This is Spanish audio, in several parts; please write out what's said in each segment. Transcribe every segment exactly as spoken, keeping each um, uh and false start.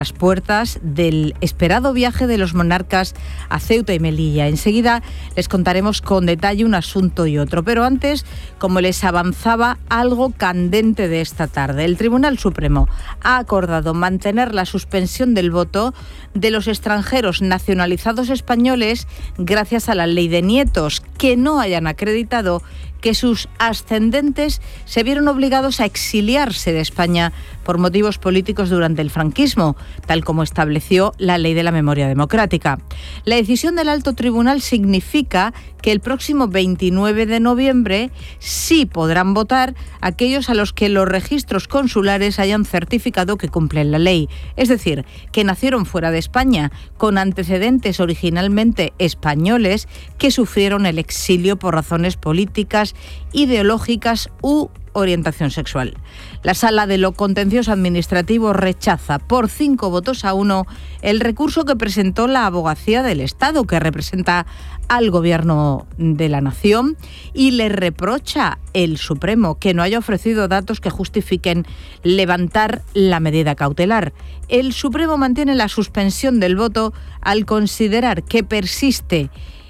las puertas del esperado viaje de los monarcas a Ceuta y Melilla. Enseguida les contaremos con detalle un asunto y otro, pero antes, como les avanzaba, algo candente de esta tarde. El Tribunal Supremo ha acordado mantener la suspensión del voto de los extranjeros nacionalizados españoles gracias a la ley de nietos, que no hayan acreditado que sus ascendentes se vieron obligados a exiliarse de España por motivos políticos durante el franquismo, tal como estableció la Ley de la Memoria Democrática. La decisión del Alto Tribunal significa que el próximo veintinueve de noviembre sí podrán votar aquellos a los que los registros consulares hayan certificado que cumplen la ley, es decir, que nacieron fuera de España, con antecedentes originalmente españoles que sufrieron el exilio por razones políticas, ideológicas u orientación sexual. La Sala de lo Contencioso Administrativo rechaza por cinco votos a uno el recurso que presentó la Abogacía del Estado, que representa al Gobierno de la Nación, y le reprocha el Supremo que no haya ofrecido datos que justifiquen levantar la medida cautelar. El Supremo mantiene la suspensión del voto al considerar que persiste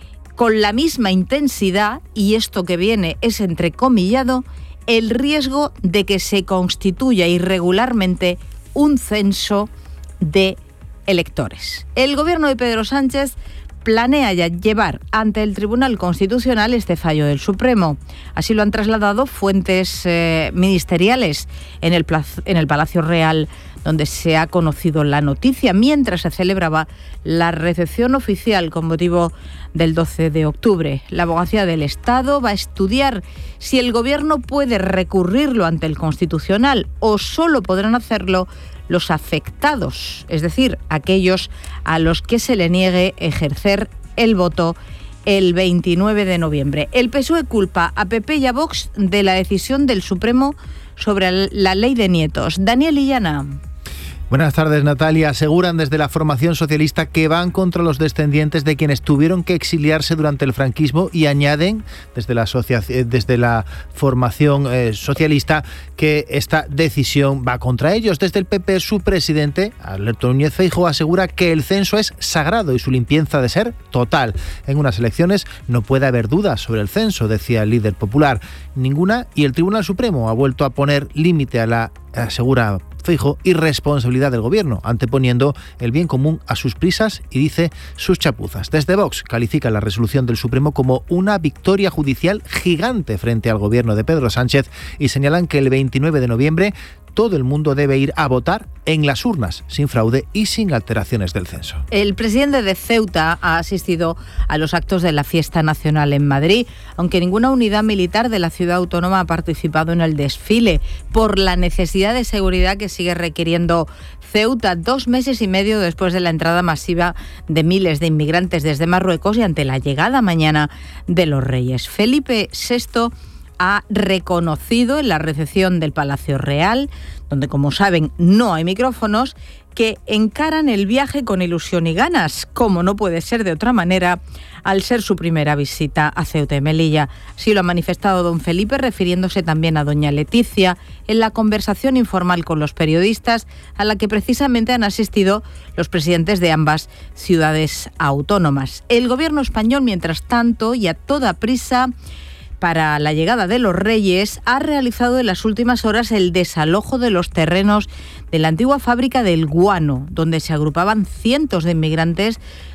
con la misma intensidad, y esto que viene es entrecomillado, el riesgo de que se constituya irregularmente un censo de electores. El gobierno de Pedro Sánchez planea ya llevar ante el Tribunal Constitucional este fallo del Supremo. Así lo han trasladado fuentes eh, ministeriales en el, plazo, en el Palacio Real, donde se ha conocido la noticia mientras se celebraba la recepción oficial con motivo del doce de octubre. La Abogacía del Estado va a estudiar si el Gobierno puede recurrirlo ante el Constitucional o solo podrán hacerlo los afectados, es decir, aquellos a los que se le niegue ejercer el voto el veintinueve de noviembre. El P S O E culpa a P P y a Vox de la decisión del Supremo sobre la ley de nietos. Daniel Illana. Buenas tardes, Natalia. Aseguran desde la formación socialista que van contra los descendientes de quienes tuvieron que exiliarse durante el franquismo y añaden desde la, asociación, desde la formación eh, socialista que esta decisión va contra ellos. Desde el P P, su presidente, Alberto Núñez Feijóo, asegura que el censo es sagrado y su limpieza ha de ser total. En unas elecciones no puede haber dudas sobre el censo, decía el líder popular. Ninguna, y el Tribunal Supremo ha vuelto a poner límite a la, asegura Feijóo, irresponsabilidad del gobierno, anteponiendo el bien común a sus prisas y dice sus chapuzas. Desde Vox califica la resolución del Supremo como una victoria judicial gigante frente al gobierno de Pedro Sánchez y señalan que el veintinueve de noviembre todo el mundo debe ir a votar en las urnas, sin fraude y sin alteraciones del censo. El presidente de Ceuta ha asistido a los actos de la fiesta nacional en Madrid, aunque ninguna unidad militar de la ciudad autónoma ha participado en el desfile, por la necesidad de seguridad que sigue requiriendo Ceuta, dos meses y medio después de la entrada masiva de miles de inmigrantes desde Marruecos y ante la llegada mañana de los Reyes. Felipe sexto ha reconocido en la recepción del Palacio Real, donde, como saben, no hay micrófonos, que encaran el viaje con ilusión y ganas, como no puede ser de otra manera, al ser su primera visita a Ceuta y Melilla. Así lo ha manifestado don Felipe, refiriéndose también a doña Leticia, en la conversación informal con los periodistas, a la que precisamente han asistido los presidentes de ambas ciudades autónomas. El gobierno español, mientras tanto, y a toda prisa, para la llegada de los Reyes, ha realizado en las últimas horas el desalojo de los terrenos de la antigua fábrica del Guano, donde se agrupaban cientos de inmigrantes,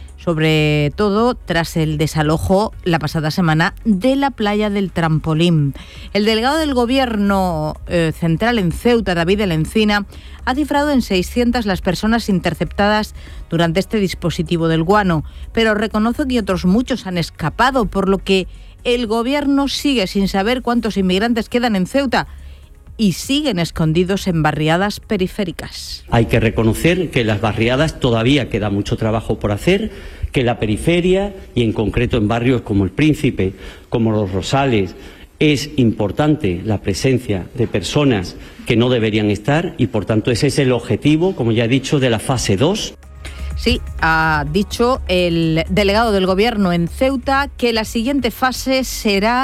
sobre todo tras el desalojo la pasada semana de la playa del Trampolín. El delegado del Gobierno eh, central en Ceuta, David de la Encina, ha cifrado en seiscientas las personas interceptadas durante este dispositivo del Guano, pero reconoce que otros muchos han escapado, por lo que el Gobierno sigue sin saber cuántos inmigrantes quedan en Ceuta y siguen escondidos en barriadas periféricas. Hay que reconocer que en las barriadas todavía queda mucho trabajo por hacer, que en la periferia y en concreto en barrios como El Príncipe, como Los Rosales, es importante la presencia de personas que no deberían estar y por tanto ese es el objetivo, como ya he dicho, de la fase dos. Sí, ha dicho el delegado del Gobierno en Ceuta que la siguiente fase será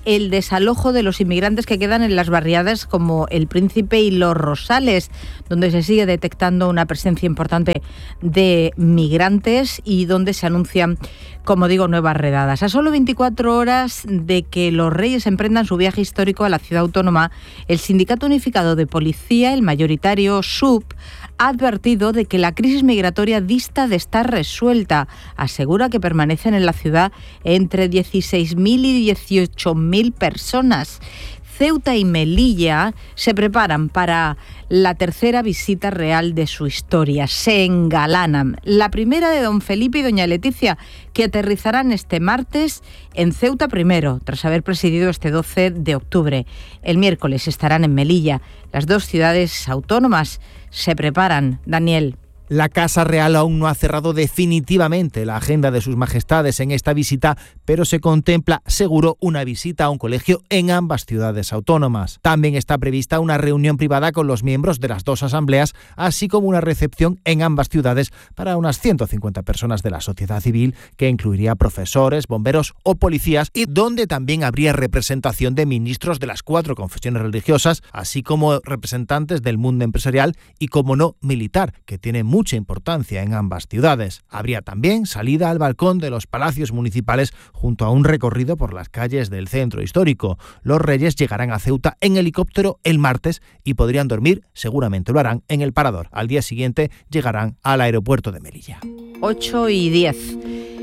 el desalojo de los inmigrantes que quedan en las barriadas como El Príncipe y Los Rosales, donde se sigue detectando una presencia importante de migrantes y donde se anuncian, como digo, nuevas redadas. A solo veinticuatro horas de que los Reyes emprendan su viaje histórico a la ciudad autónoma, el Sindicato Unificado de Policía, el mayoritario S U P, ha advertido de que la crisis migratoria dista de estar resuelta. Asegura que permanecen en la ciudad entre dieciséis mil y dieciocho mil personas. Ceuta y Melilla se preparan para la tercera visita real de su historia. Se engalanan. La primera de don Felipe y doña Leticia, que aterrizarán este martes en Ceuta primero, tras haber presidido este doce de octubre. El miércoles estarán en Melilla. Las dos ciudades autónomas se preparan. Daniel. La Casa Real aún no ha cerrado definitivamente la agenda de sus majestades en esta visita, pero se contempla seguro una visita a un colegio en ambas ciudades autónomas. También está prevista una reunión privada con los miembros de las dos asambleas, así como una recepción en ambas ciudades para unas ciento cincuenta personas de la sociedad civil, que incluiría profesores, bomberos o policías, y donde también habría representación de ministros de las cuatro confesiones religiosas, así como representantes del mundo empresarial y, como no, militar, que tiene mucha importancia en ambas ciudades. Habría también salida al balcón de los palacios municipales junto a un recorrido por las calles del centro histórico. Los Reyes llegarán a Ceuta en helicóptero el martes y podrían dormir, seguramente lo harán, en el Parador. Al día siguiente llegarán al aeropuerto de Melilla. ocho y diez.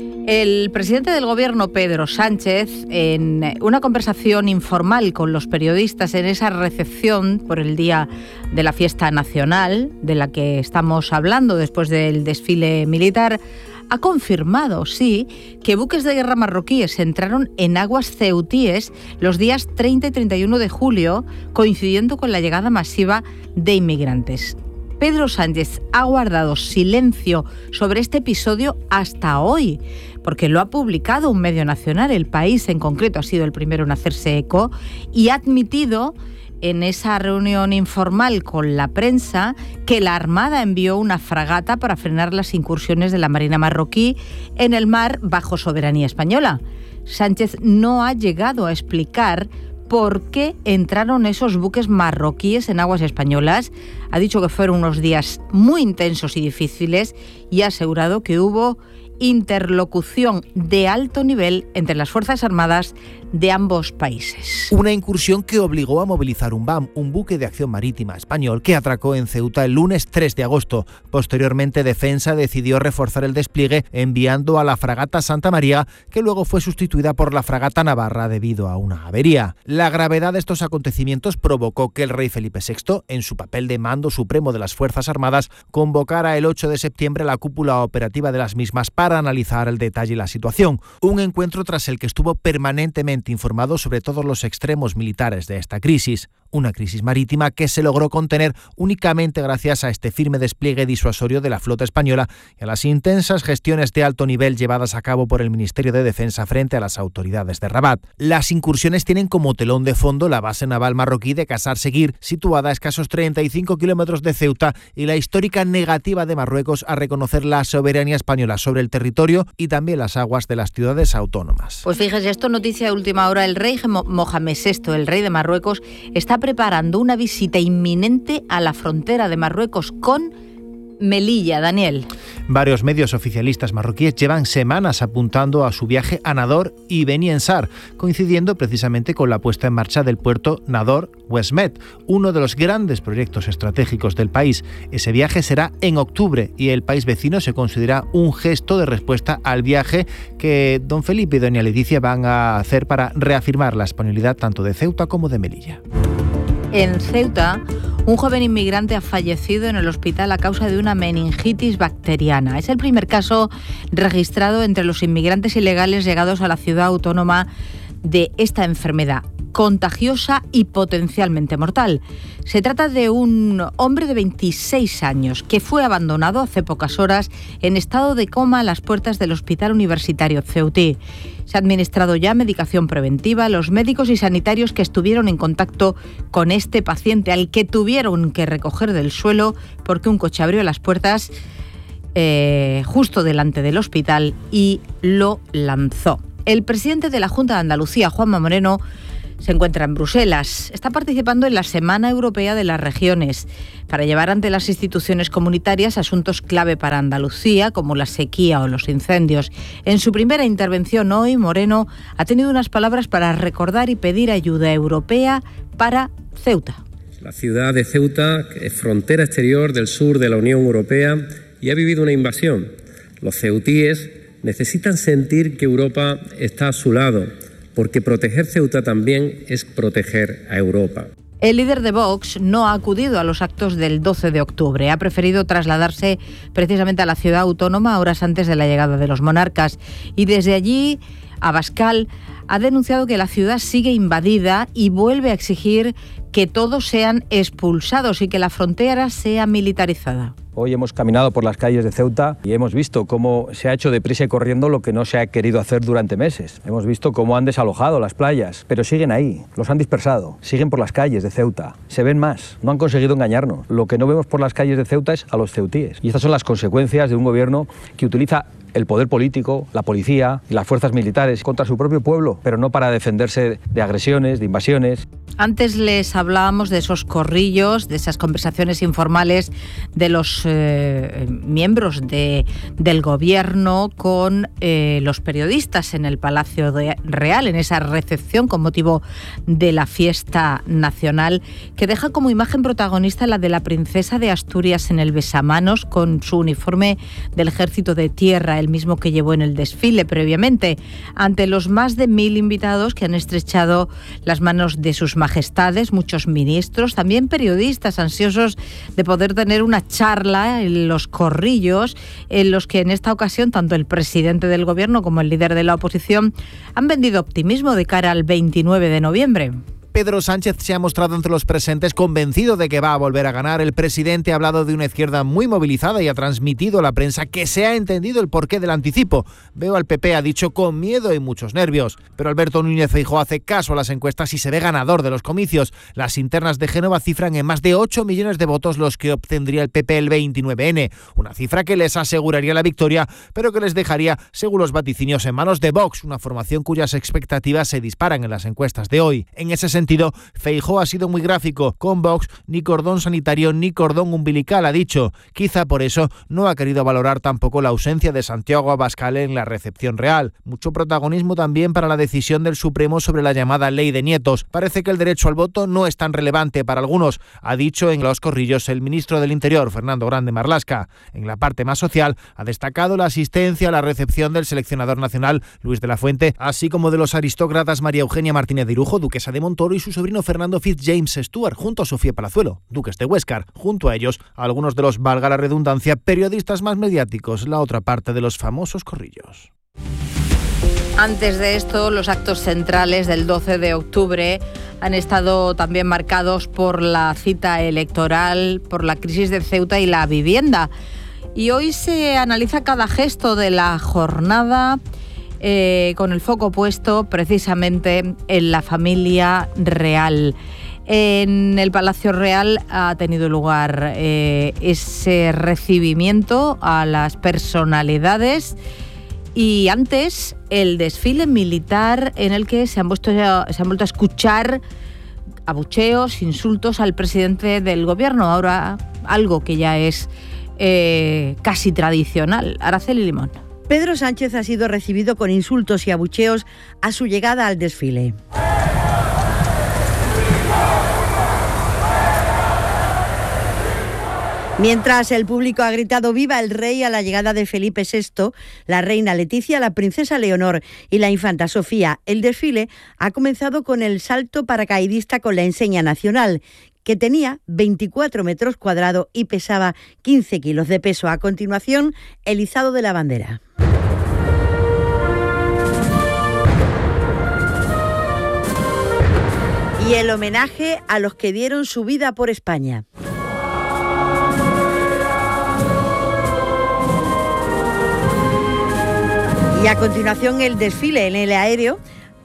El presidente del Gobierno, Pedro Sánchez, en una conversación informal con los periodistas en esa recepción por el Día de la Fiesta Nacional, de la que estamos hablando después del desfile militar, ha confirmado, sí, que buques de guerra marroquíes entraron en aguas ceutíes los días treinta y treinta y uno de julio, coincidiendo con la llegada masiva de inmigrantes. Pedro Sánchez ha guardado silencio sobre este episodio hasta hoy, porque lo ha publicado un medio nacional, El País en concreto ha sido el primero en hacerse eco, y ha admitido en esa reunión informal con la prensa que la Armada envió una fragata para frenar las incursiones de la Marina marroquí en el mar bajo soberanía española. Sánchez no ha llegado a explicar por qué entraron esos buques marroquíes en aguas españolas. Ha dicho que fueron unos días muy intensos y difíciles y ha asegurado que hubo interlocución de alto nivel entre las Fuerzas Armadas de ambos países. Una incursión que obligó a movilizar un B A M, un buque de acción marítima español que atracó en Ceuta el lunes tres de agosto. Posteriormente, Defensa decidió reforzar el despliegue enviando a la fragata Santa María, que luego fue sustituida por la fragata Navarra debido a una avería. La gravedad de estos acontecimientos provocó que el rey Felipe sexto, en su papel de mando supremo de las Fuerzas Armadas, convocara el ocho de septiembre la cúpula operativa de las mismas para analizar el detalle y la situación. Un encuentro tras el que estuvo permanentemente informado sobre todos los extremos militares de esta crisis. Una crisis marítima que se logró contener únicamente gracias a este firme despliegue disuasorio de la flota española y a las intensas gestiones de alto nivel llevadas a cabo por el Ministerio de Defensa frente a las autoridades de Rabat. Las incursiones tienen como telón de fondo la base naval marroquí de Qasar Seguir, situada a escasos treinta y cinco kilómetros de Ceuta, y la histórica negativa de Marruecos a reconocer la soberanía española sobre el territorio y también las aguas de las ciudades autónomas. Pues fíjese, esto noticia de última hora. El rey Mohamed sexto, el rey de Marruecos, está preparando una visita inminente a la frontera de Marruecos con Melilla. Daniel. Varios medios oficialistas marroquíes llevan semanas apuntando a su viaje a Nador y Beni Ensar, coincidiendo precisamente con la puesta en marcha del puerto Nador-Westmed, uno de los grandes proyectos estratégicos del país. Ese viaje será en octubre y el país vecino se considera un gesto de respuesta al viaje que don Felipe y doña Leticia van a hacer para reafirmar la disponibilidad tanto de Ceuta como de Melilla. En Ceuta, un joven inmigrante ha fallecido en el hospital a causa de una meningitis bacteriana. Es el primer caso registrado entre los inmigrantes ilegales llegados a la ciudad autónoma de esta enfermedad contagiosa y potencialmente mortal. Se trata de un hombre de veintiséis años que fue abandonado hace pocas horas en estado de coma a las puertas del Hospital Universitario Ceutí. Se ha administrado ya medicación preventiva. Los médicos y sanitarios que estuvieron en contacto con este paciente, al que tuvieron que recoger del suelo porque un coche abrió las puertas eh, justo delante del hospital y lo lanzó. El presidente de la Junta de Andalucía, Juanma Moreno, se encuentra en Bruselas. Está participando en la Semana Europea de las Regiones para llevar ante las instituciones comunitarias asuntos clave para Andalucía, como la sequía o los incendios. En su primera intervención hoy, Moreno ha tenido unas palabras para recordar y pedir ayuda europea para Ceuta. La ciudad de Ceuta es frontera exterior del sur de la Unión Europea y ha vivido una invasión. Los ceutíes necesitan sentir que Europa está a su lado, porque proteger Ceuta también es proteger a Europa. El líder de Vox no ha acudido a los actos del doce de octubre. Ha preferido trasladarse precisamente a la ciudad autónoma horas antes de la llegada de los monarcas. Y desde allí, Abascal ha denunciado que la ciudad sigue invadida y vuelve a exigir que todos sean expulsados y que la frontera sea militarizada. Hoy hemos caminado por las calles de Ceuta y hemos visto cómo se ha hecho deprisa y corriendo lo que no se ha querido hacer durante meses. Hemos visto cómo han desalojado las playas, pero siguen ahí, los han dispersado, siguen por las calles de Ceuta. Se ven más, no han conseguido engañarnos. Lo que no vemos por las calles de Ceuta es a los ceutíes. Y estas son las consecuencias de un gobierno que utiliza el poder político, la policía y las fuerzas militares contra su propio pueblo, pero no para defenderse de agresiones, de invasiones. Antes les hablábamos de esos corrillos, de esas conversaciones informales de los eh, miembros de, del gobierno con eh, los periodistas en el Palacio de Real, en esa recepción con motivo de la fiesta nacional, que deja como imagen protagonista la de la princesa de Asturias en el besamanos con su uniforme del Ejército de Tierra, el mismo que llevó en el desfile previamente, ante los más de mil invitados que han estrechado las manos de sus majestades, muchos ministros, también periodistas ansiosos de poder tener una charla en los corrillos, en los que en esta ocasión tanto el presidente del gobierno como el líder de la oposición han vendido optimismo de cara al veintinueve de noviembre. Pedro Sánchez se ha mostrado entre los presentes convencido de que va a volver a ganar. El presidente ha hablado de una izquierda muy movilizada y ha transmitido a la prensa que se ha entendido el porqué del anticipo. Veo al P P, ha dicho, con miedo y muchos nervios. Pero Alberto Núñez Feijóo hace caso a las encuestas y se ve ganador de los comicios. Las internas de Génova cifran en más de ocho millones de votos los que obtendría el P P el veintinueve ene. Una cifra que les aseguraría la victoria, pero que les dejaría, según los vaticinios, en manos de Vox, una formación cuyas expectativas se disparan en las encuestas de hoy. En ese sentido, sentido, Feijóo ha sido muy gráfico. Con Vox, ni cordón sanitario ni cordón umbilical, ha dicho. Quizá por eso no ha querido valorar tampoco la ausencia de Santiago Abascal en la recepción real. Mucho protagonismo también para la decisión del Supremo sobre la llamada ley de nietos. Parece que el derecho al voto no es tan relevante para algunos, ha dicho en Los Corrillos el ministro del Interior, Fernando Grande Marlaska. En la parte más social, ha destacado la asistencia a la recepción del seleccionador nacional, Luis de la Fuente, así como de los aristócratas María Eugenia Martínez de Irujo, duquesa de Montoro, y su sobrino Fernando Fitzjames Stuart, junto a Sofía Palazuelo, duques de Huéscar. Junto a ellos, algunos de los, valga la redundancia, periodistas más mediáticos, la otra parte de los famosos corrillos. Antes de esto, los actos centrales del doce de octubre han estado también marcados por la cita electoral, por la crisis de Ceuta y la vivienda. Y hoy se analiza cada gesto de la jornada eh, con el foco puesto precisamente en la familia real. En el Palacio Real ha tenido lugar eh, ese recibimiento a las personalidades. Y antes, el desfile militar en el que se han, vuelto, se han vuelto a escuchar abucheos, insultos al presidente del gobierno. Ahora algo que ya es eh, casi tradicional. Araceli Limón. Pedro Sánchez ha sido recibido con insultos y abucheos a su llegada al desfile. Mientras el público ha gritado ¡Viva el rey! A la llegada de Felipe sexto, la reina Leticia, la princesa Leonor y la infanta Sofía, el desfile ha comenzado con el salto paracaidista con la enseña nacional, que tenía veinticuatro metros cuadrados y pesaba quince kilos de peso. A continuación, el izado de la bandera. Y el homenaje a los que dieron su vida por España. Y a continuación el desfile en el aéreo,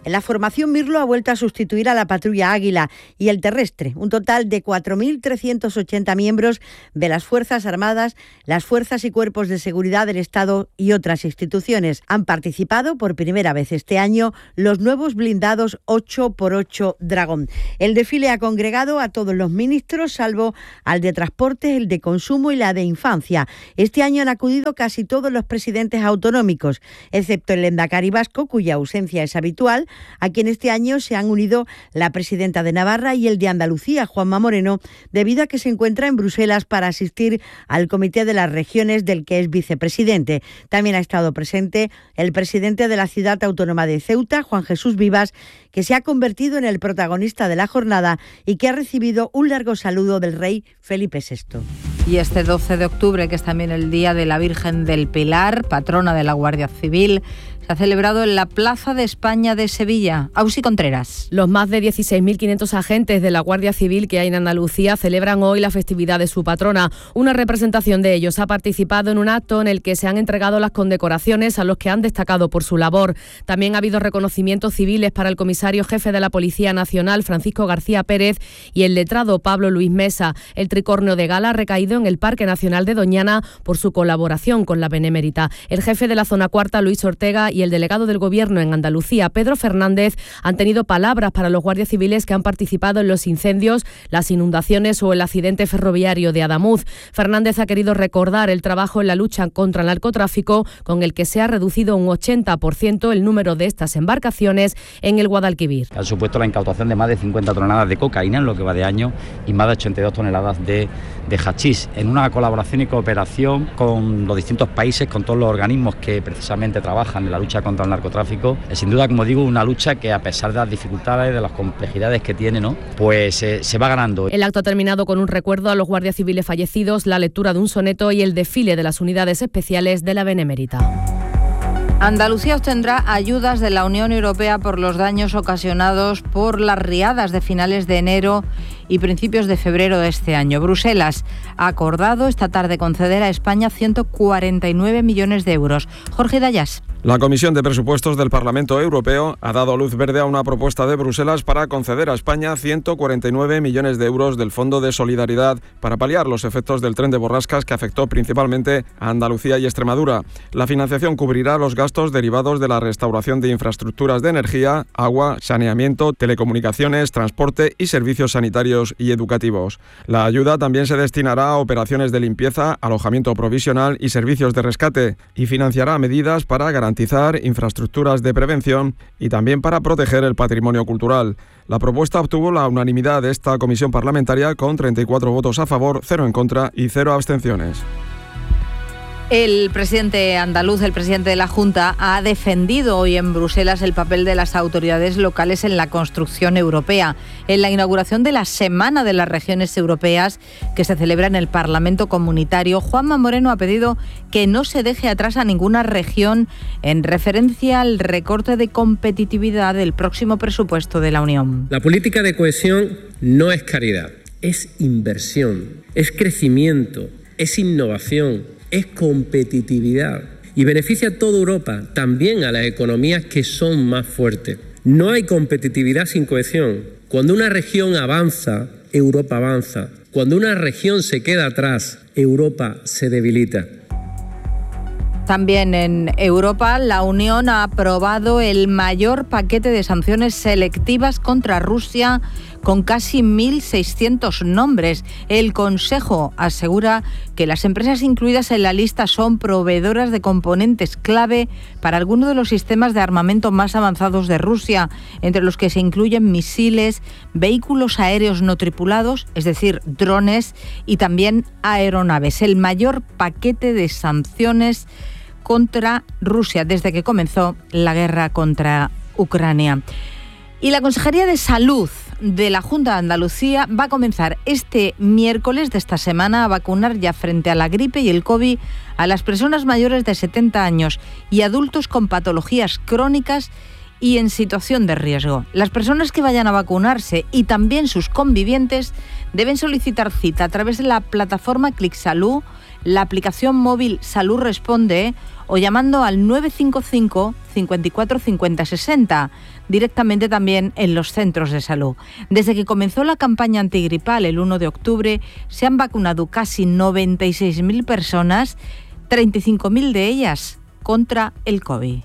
En la formación Mirlo ha vuelto a sustituir a la patrulla Águila y el terrestre, un total de cuatro mil trescientos ochenta miembros de las Fuerzas Armadas, las fuerzas y cuerpos de seguridad del Estado y otras instituciones. Han participado por primera vez este año los nuevos blindados ocho por ocho Dragón. El desfile ha congregado a todos los ministros, salvo al de Transportes, el de Consumo y la de Infancia. Este año han acudido casi todos los presidentes autonómicos, excepto el lehendakari vasco, cuya ausencia es habitual, a quien este año se han unido la presidenta de Navarra y el de Andalucía, Juanma Moreno, debido a que se encuentra en Bruselas para asistir al Comité de las Regiones del que es vicepresidente. También ha estado presente el presidente de la Ciudad Autónoma de Ceuta, Juan Jesús Vivas, que se ha convertido en el protagonista de la jornada y que ha recibido un largo saludo del rey Felipe sexto. Y este doce de octubre, que es también el Día de la Virgen del Pilar, patrona de la Guardia Civil, se ha celebrado en la Plaza de España de Sevilla. Ausi Contreras. Los más de dieciséis mil quinientos agentes de la Guardia Civil que hay en Andalucía celebran hoy la festividad de su patrona. Una representación de ellos ha participado en un acto en el que se han entregado las condecoraciones a los que han destacado por su labor. También ha habido reconocimientos civiles para el comisario jefe de la Policía Nacional, Francisco García Pérez, y el letrado Pablo Luis Mesa. El tricornio de gala ha recaído en el Parque Nacional de Doñana por su colaboración con la Benemérita. El jefe de la Zona Cuarta, Luis Ortega, y el delegado del Gobierno en Andalucía, Pedro Fernández, han tenido palabras para los guardias civiles que han participado en los incendios, las inundaciones o el accidente ferroviario de Adamuz. Fernández ha querido recordar el trabajo en la lucha contra el narcotráfico, con el que se ha reducido un ochenta por ciento el número de estas embarcaciones en el Guadalquivir. Han supuesto la incautación de más de cincuenta toneladas de cocaína en lo que va de año y más de ochenta y dos toneladas de, de hachís, en una colaboración y cooperación con los distintos países, con todos los organismos que precisamente trabajan en la lucha contra el narcotráfico. Es sin duda, como digo, una lucha que, a pesar de las dificultades, de las complejidades que tiene, ¿no?, pues eh, se va ganando. El acto ha terminado con un recuerdo a los guardias civiles fallecidos, la lectura de un soneto y el desfile de las unidades especiales de la Benemérita. Andalucía obtendrá ayudas de la Unión Europea por los daños ocasionados por las riadas de finales de enero y principios de febrero de este año. Bruselas ha acordado esta tarde conceder a España ciento cuarenta y nueve millones de euros. Jorge Dayas. La Comisión de Presupuestos del Parlamento Europeo ha dado luz verde a una propuesta de Bruselas para conceder a España ciento cuarenta y nueve millones de euros del Fondo de Solidaridad para paliar los efectos del tren de borrascas que afectó principalmente a Andalucía y Extremadura. La financiación cubrirá los gastos derivados de la restauración de infraestructuras de energía, agua, saneamiento, telecomunicaciones, transporte y servicios sanitarios y educativos. La ayuda también se destinará a operaciones de limpieza, alojamiento provisional y servicios de rescate, y financiará medidas para garantizar garantizar infraestructuras de prevención y también para proteger el patrimonio cultural. La propuesta obtuvo la unanimidad de esta comisión parlamentaria con treinta y cuatro votos a favor, cero en contra y cero abstenciones. El presidente andaluz, el presidente de la Junta, ha defendido hoy en Bruselas el papel de las autoridades locales en la construcción europea. En la inauguración de la Semana de las Regiones Europeas, que se celebra en el Parlamento Comunitario, Juanma Moreno ha pedido que no se deje atrás a ninguna región en referencia al recorte de competitividad del próximo presupuesto de la Unión. La política de cohesión no es caridad, es inversión, es crecimiento, es innovación, es competitividad y beneficia a toda Europa, también a las economías que son más fuertes. No hay competitividad sin cohesión. Cuando una región avanza, Europa avanza. Cuando una región se queda atrás, Europa se debilita. También en Europa, la Unión ha aprobado el mayor paquete de sanciones selectivas contra Rusia, con casi mil seiscientos nombres. El Consejo asegura que las empresas incluidas en la lista son proveedoras de componentes clave para algunos de los sistemas de armamento más avanzados de Rusia, entre los que se incluyen misiles, vehículos aéreos no tripulados, es decir, drones, y también aeronaves. El mayor paquete de sanciones contra Rusia desde que comenzó la guerra contra Ucrania. Y la Consejería de Salud de la Junta de Andalucía va a comenzar este miércoles de esta semana a vacunar ya frente a la gripe y el COVID a las personas mayores de setenta años y adultos con patologías crónicas y en situación de riesgo. Las personas que vayan a vacunarse y también sus convivientes deben solicitar cita a través de la plataforma ClickSalud la aplicación móvil Salud Responde o llamando al nueve cinco cinco, cinco cuatro cinco cero seis cero, directamente también en los centros de salud. Desde que comenzó la campaña antigripal el uno de octubre, se han vacunado casi noventa y seis mil personas, treinta y cinco mil de ellas contra el COVID.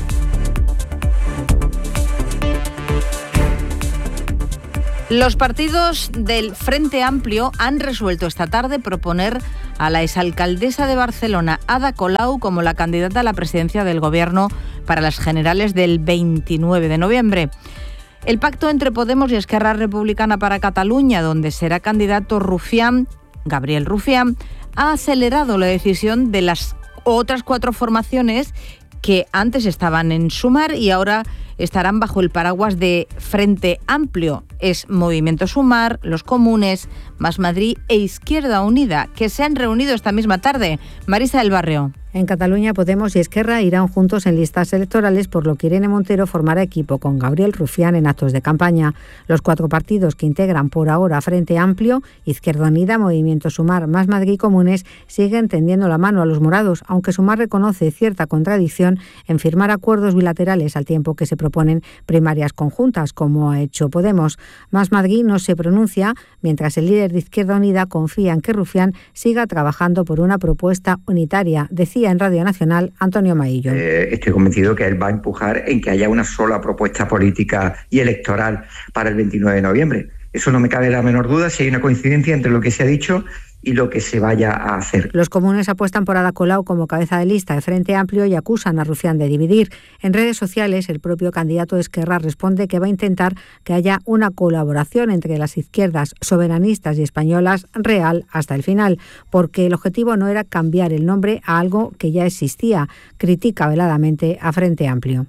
Los partidos del Frente Amplio han resuelto esta tarde proponer a la exalcaldesa de Barcelona, Ada Colau, como la candidata a la presidencia del Gobierno para las generales del veintinueve de noviembre. El pacto entre Podemos y Esquerra Republicana para Cataluña, donde será candidato Rufián, Gabriel Rufián, ha acelerado la decisión de las otras cuatro formaciones que antes estaban en Sumar y ahora estarán bajo el paraguas de Frente Amplio. Es Movimiento Sumar, Los Comunes, Más Madrid e Izquierda Unida, que se han reunido esta misma tarde. Marisa del Barrio. En Cataluña, Podemos y Esquerra irán juntos en listas electorales, por lo que Irene Montero formará equipo con Gabriel Rufián en actos de campaña. Los cuatro partidos que integran por ahora Frente Amplio, Izquierda Unida, Movimiento Sumar, Más Madrid y Comunes siguen tendiendo la mano a los morados, aunque Sumar reconoce cierta contradicción en firmar acuerdos bilaterales al tiempo que se proponen primarias conjuntas, como ha hecho Podemos. Más Madrid no se pronuncia, mientras el líder de Izquierda Unida confía en que Rufián siga trabajando por una propuesta unitaria, decía en Radio Nacional Antonio Maillo. Eh, estoy convencido que él va a empujar en que haya una sola propuesta política y electoral para el veintinueve de noviembre. Eso no me cabe la menor duda si hay una coincidencia entre lo que se ha dicho y lo que se vaya a hacer. Los comunes apuestan por Ada Colau como cabeza de lista de Frente Amplio y acusan a Rufián de dividir. En redes sociales, el propio candidato de Esquerra responde que va a intentar que haya una colaboración entre las izquierdas soberanistas y españolas real hasta el final, porque el objetivo no era cambiar el nombre a algo que ya existía. Critica veladamente a Frente Amplio.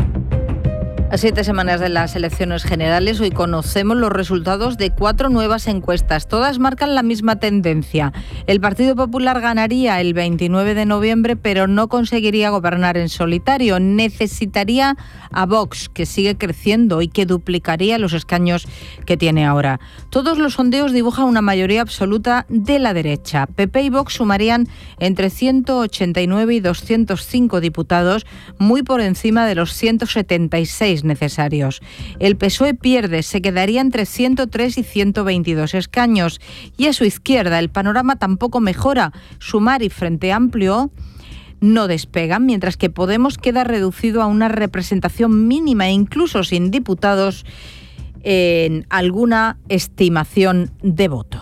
A siete semanas de las elecciones generales, hoy conocemos los resultados de cuatro nuevas encuestas. Todas marcan la misma tendencia. El Partido Popular ganaría el veintinueve de noviembre, pero no conseguiría gobernar en solitario. Necesitaría a Vox, que sigue creciendo y que duplicaría los escaños que tiene ahora. Todos los sondeos dibujan una mayoría absoluta de la derecha. P P y Vox sumarían entre ciento ochenta y nueve y doscientos cinco diputados, muy por encima de los ciento setenta y seis necesarios. El P S O E pierde, se quedaría entre ciento tres y ciento veintidós escaños. Y a su izquierda el panorama tampoco mejora. Sumar y Frente Amplio no despegan, mientras que Podemos queda reducido a una representación mínima e incluso sin diputados en alguna estimación de voto.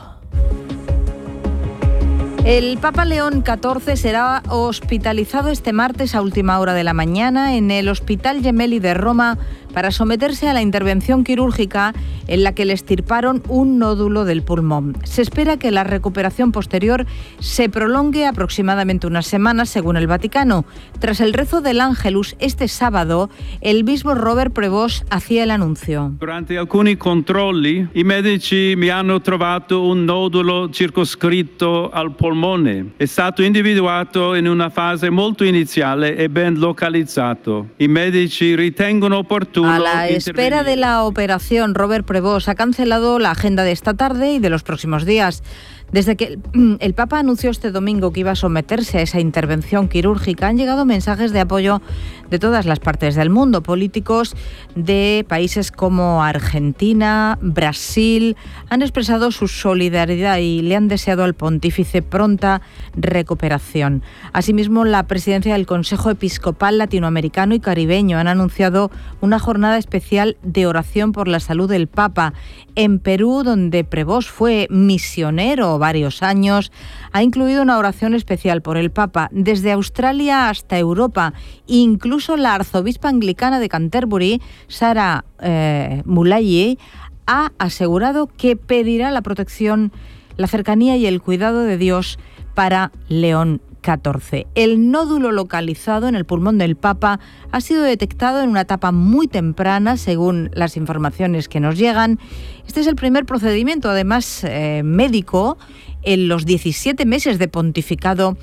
El Papa León catorce será hospitalizado este martes a última hora de la mañana en el Hospital Gemelli de Roma para someterse a la intervención quirúrgica en la que le extirparon un nódulo del pulmón. Se espera que la recuperación posterior se prolongue aproximadamente una semana, según el Vaticano. Tras el rezo del Ángelus este sábado, el mismo Robert Prevost hacía el anuncio. Durante alcuni controlli, i medici mi hanno trovato un nodulo circoscritto al polmone. È stato individuato in una fase molto iniziale e ben localizzato. I medici ritengono opportuno. A la espera de la operación, Robert Prevost ha cancelado la agenda de esta tarde y de los próximos días. Desde que el Papa anunció este domingo que iba a someterse a esa intervención quirúrgica, han llegado mensajes de apoyo de todas las partes del mundo. Políticos de países como Argentina, Brasil, han expresado su solidaridad y le han deseado al pontífice pronta recuperación. Asimismo, la presidencia del Consejo Episcopal Latinoamericano y Caribeño han anunciado una jornada especial de oración por la salud del Papa. En Perú, donde Prevost fue misionero varios años, ha incluido una oración especial por el Papa. Desde Australia hasta Europa, incluso la arzobispa anglicana de Canterbury, Sarah eh, Mulaye, ha asegurado que pedirá la protección, la cercanía y el cuidado de Dios para León catorce. El nódulo localizado en el pulmón del Papa ha sido detectado en una etapa muy temprana, según las informaciones que nos llegan. Este es el primer procedimiento, además eh, médico, en los diecisiete meses de pontificado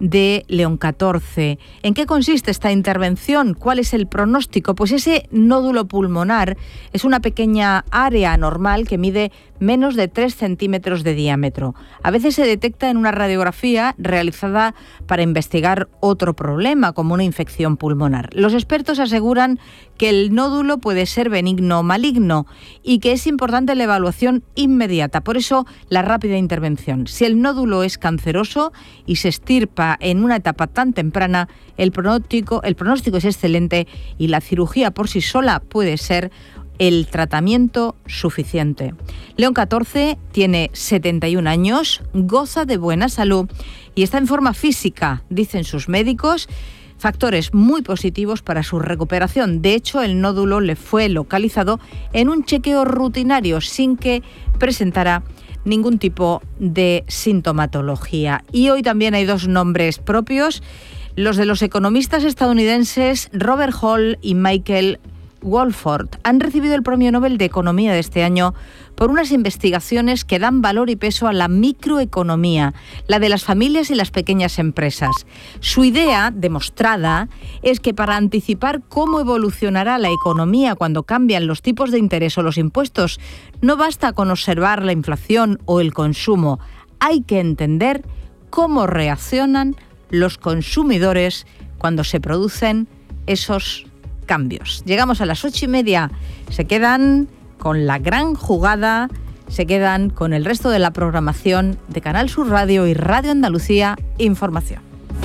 de León catorce. ¿En qué consiste esta intervención? ¿Cuál es el pronóstico? Pues ese nódulo pulmonar es una pequeña área anormal que mide menos de tres centímetros de diámetro. A veces se detecta en una radiografía realizada para investigar otro problema, como una infección pulmonar. Los expertos aseguran que el nódulo puede ser benigno o maligno y que es importante la evaluación inmediata. Por eso, la rápida intervención. Si el nódulo es canceroso y se extirpa en una etapa tan temprana, el pronóstico, el pronóstico es excelente y la cirugía por sí sola puede ser el tratamiento suficiente. León catorce tiene setenta y un años, goza de buena salud y está en forma física, dicen sus médicos, factores muy positivos para su recuperación. De hecho, el nódulo le fue localizado en un chequeo rutinario sin que presentara ningún tipo de sintomatología. Y hoy también hay dos nombres propios, los de los economistas estadounidenses Robert Hall y Michael Wolford. Han recibido el Premio Nobel de Economía de este año por unas investigaciones que dan valor y peso a la microeconomía, la de las familias y las pequeñas empresas. Su idea, demostrada, es que para anticipar cómo evolucionará la economía cuando cambian los tipos de interés o los impuestos, no basta con observar la inflación o el consumo. Hay que entender cómo reaccionan los consumidores cuando se producen esos cambios. Llegamos a las ocho y media. Se quedan con la gran jugada, se quedan con el resto de la programación de Canal Sur Radio y Radio Andalucía Información.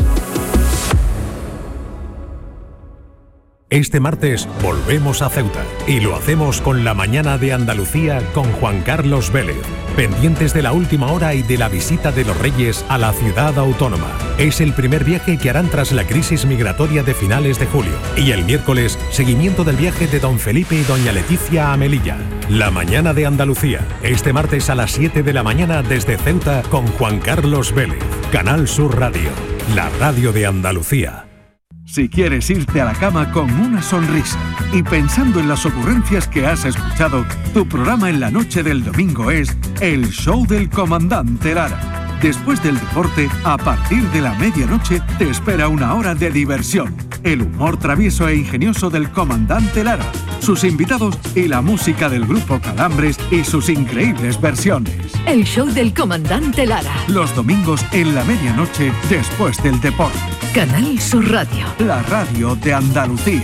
Este martes volvemos a Ceuta y lo hacemos con la mañana de Andalucía con Juan Carlos Vélez, pendientes de la última hora y de la visita de los Reyes a la ciudad autónoma. Es el primer viaje que harán tras la crisis migratoria de finales de julio. Y el miércoles, seguimiento del viaje de don Felipe y doña Leticia a Melilla. La mañana de Andalucía, este martes a las siete de la mañana desde Ceuta con Juan Carlos Vélez. Canal Sur Radio, la radio de Andalucía. Si quieres irte a la cama con una sonrisa y pensando en las ocurrencias que has escuchado, tu programa en la noche del domingo es El Show del Comandante Lara. Después del deporte, a partir de la medianoche, te espera una hora de diversión, el humor travieso e ingenioso del Comandante Lara, sus invitados y la música del grupo Calambres y sus increíbles versiones. El Show del Comandante Lara. Los domingos en la medianoche, después del deporte. Canal Sur Radio. La radio de Andalucía.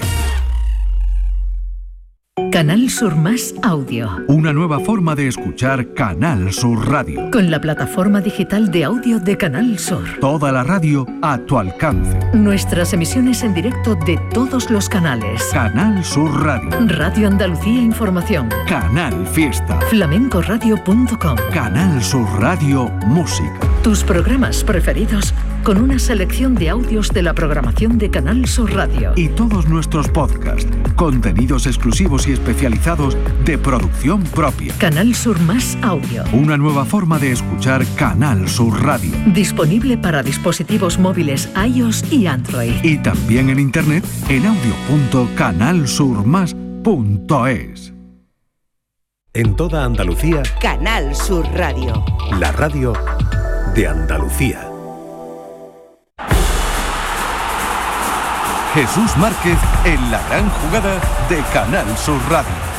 Canal Sur Más Audio. Una nueva forma de escuchar Canal Sur Radio. Con la plataforma digital de audio de Canal Sur. Toda la radio a tu alcance. Nuestras emisiones en directo de todos los canales. Canal Sur Radio. Radio Andalucía Información. Canal Fiesta. flamencoradio punto com. Canal Sur Radio Música. Tus programas preferidos con una selección de audios de la programación de Canal Sur Radio. Y todos nuestros podcasts, contenidos exclusivos y especializados de producción propia. Canal Sur Más Audio. Una nueva forma de escuchar Canal Sur Radio. Disponible para dispositivos móviles iOS y Android. Y también en internet en audio punto canal sur más punto es. En toda Andalucía, Canal Sur Radio. La radio de Andalucía. Jesús Márquez en la gran jugada de Canal Sur Radio.